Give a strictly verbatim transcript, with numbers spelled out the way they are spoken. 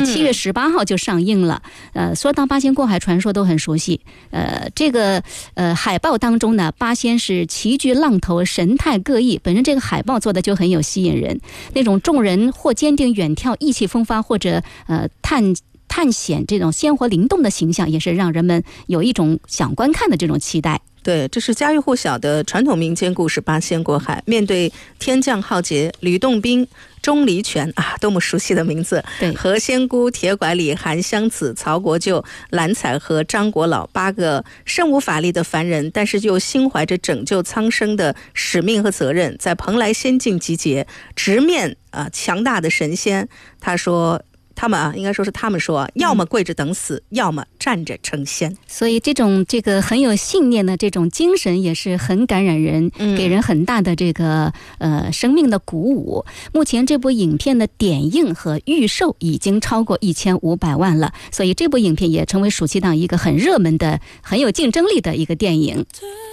七月十八号就上映了。呃，说到八仙过海，传说都很熟悉。呃，这个呃海报当中呢，八仙是齐聚浪头，神态各异。本身这个海报做的就很有吸引人，那种众人或坚定远眺、意气风发，或者呃探。探险这种鲜活灵动的形象，也是让人们有一种想观看的这种期待。 对，这是家喻户晓的传统民间故事《八仙过海》。面对天降浩劫、吕洞宾、钟离权啊，多么熟悉的名字！ 对， 何仙姑、铁拐李、韩湘子、曹国舅、蓝采和、张国老八个身无法力的凡人，但是又心怀着拯救苍生的使命和责任，在蓬莱仙境集结，直面啊强大的神仙。他说。他们啊，应该说是他们说，要么跪着等死，嗯、要么站着成仙。 所以这种这个很有信念的这种精神也是很感染人，嗯、给人很大的这个呃生命的鼓舞。目前这部影片的点映和预售已经超过一千五百万了，所以这部影片也成为暑期档一个很热门的、很有竞争力的一个电影。